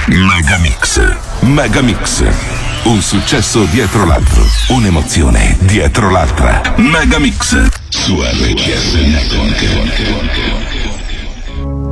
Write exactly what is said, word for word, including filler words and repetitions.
Megamix. Megamix. Un successo dietro l'altro. Un'emozione dietro l'altra. Megamix. Su R T S Network.